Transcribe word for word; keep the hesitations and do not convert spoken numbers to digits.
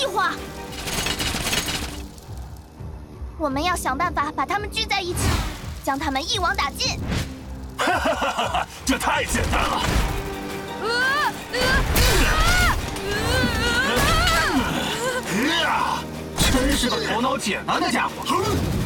计划。我们要想办法把他们聚在一起，将他们一网打尽。 哈哈哈哈！这太简单了。 呃呃啊！真是个头脑简单的家伙。